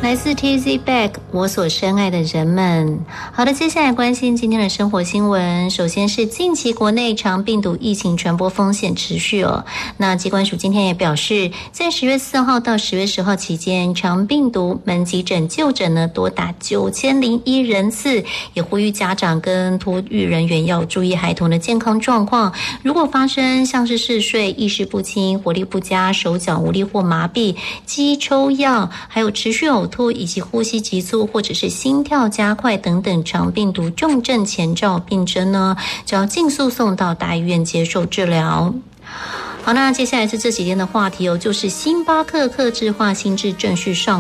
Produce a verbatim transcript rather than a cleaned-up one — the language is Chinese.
来自 T Z Back 我所深爱的人们。好的，接下来关心今天的生活新闻。首先是近期国内肠病毒疫情传播风险持续哦。那疾管署今天也表示，在十月四号到十月十号期间，肠病毒门急诊就诊呢多达九千零一人次，也呼吁家长跟托育人员要注意孩童的健康状况。如果发生像是嗜睡、意识不清、活力不佳、手脚无力或麻痹、肌抽药，还有持续呕吐以及呼吸急促或者是心跳加快等等肠病毒重症前兆病征呢，就要尽速送到大医院接受治疗。好，那接下来是这几天的话题哦，就是星巴克客制化心智正式上